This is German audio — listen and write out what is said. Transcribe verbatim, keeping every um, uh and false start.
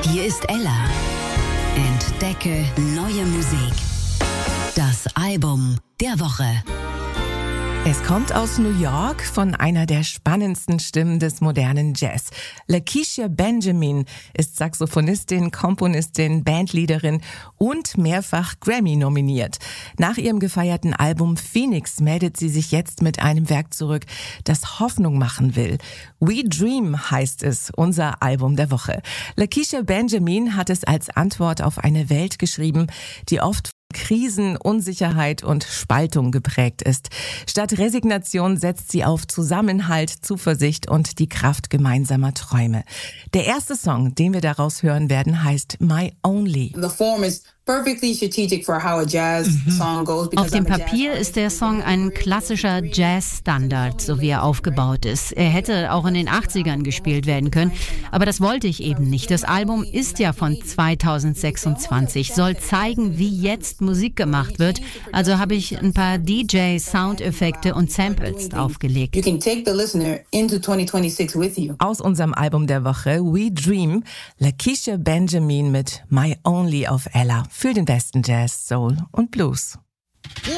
Hier ist Ella. Entdecke neue Musik. Das Album der Woche. Es kommt aus New York von einer der spannendsten Stimmen des modernen Jazz. Lakecia Benjamin ist Saxophonistin, Komponistin, Bandleaderin und mehrfach Grammy nominiert. Nach ihrem gefeierten Album Phoenix meldet sie sich jetzt mit einem Werk zurück, das Hoffnung machen will. We Dream heißt es, unser Album der Woche. Lakecia Benjamin hat es als Antwort auf eine Welt geschrieben, die oft Krisen, Unsicherheit und Spaltung geprägt ist. Statt Resignation setzt sie auf Zusammenhalt, Zuversicht und die Kraft gemeinsamer Träume. Der erste Song, den wir daraus hören werden, heißt My Only. The form is perfectly strategic for how a jazz song goes. Auf dem Papier ist der Song ein klassischer Jazz-Standard, so wie er aufgebaut ist. Er hätte auch in den achtzigern gespielt werden können, aber das wollte ich eben nicht. Das Album ist ja von zweitausendsechsundzwanzig, soll zeigen, wie jetzt Musik gemacht wird. Also habe ich ein paar D J-Soundeffekte und Samples aufgelegt. You can take the listener into twenty twenty-six with you. Aus unserem Album der Woche We Dream, Lakecia Benjamin mit My Only auf Ella. Für den besten Jazz, Soul und Blues.